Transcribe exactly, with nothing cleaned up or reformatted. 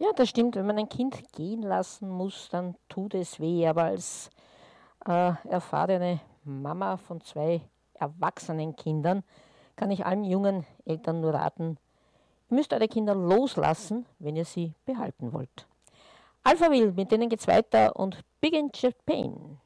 Ja, das stimmt. Wenn man ein Kind gehen lassen muss, dann tut es weh. Aber als äh, erfahrene Mama von zwei erwachsenen Kindern kann ich allen jungen Eltern nur raten, ihr müsst eure Kinder loslassen, wenn ihr sie behalten wollt. Alphaville, mit denen geht's weiter und Big in Japan.